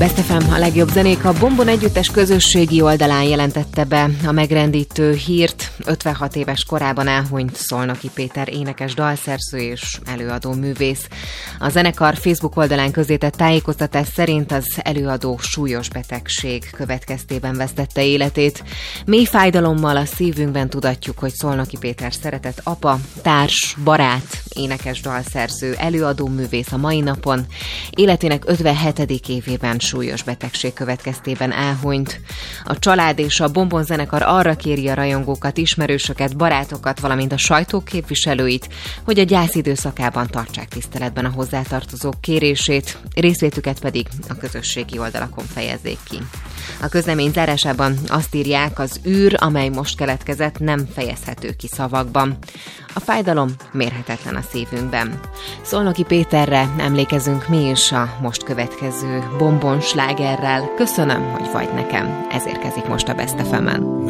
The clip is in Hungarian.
Best FM, a legjobb zenék. A Bombon együttes közösségi oldalán jelentette be a megrendítő hírt. 56 éves korában elhunyt Szolnoki Péter énekes, dalszerző és előadó művész. A zenekar Facebook oldalán közzétett tájékoztatás szerint az előadó súlyos betegség következtében vesztette életét. Mély fájdalommal a szívünkben tudatjuk, hogy Szolnoki Péter szeretett apa, társ, barát, énekes, dalszerző, előadó művész a mai napon életének 57. évében súlyos betegség következtében elhunyt. A család és a Bombon zenekar arra kéri a rajongókat, ismerősöket, barátokat, valamint a sajtó képviselőit, hogy a gyász időszakában tartsák tiszteletben a hozzátartozók kérését, részvétüket pedig a közösségi oldalakon fejezzék ki. A közlemény zárásában azt írják, az űr, amely most keletkezett, nem fejezhető ki szavakban. A fájdalom mérhetetlen a szívünkben. Szolnoki Péterre emlékezünk mi is a most következő Bombon slágerrel. Köszönöm, hogy vagy nekem. Ez érkezik most a Best FM-en.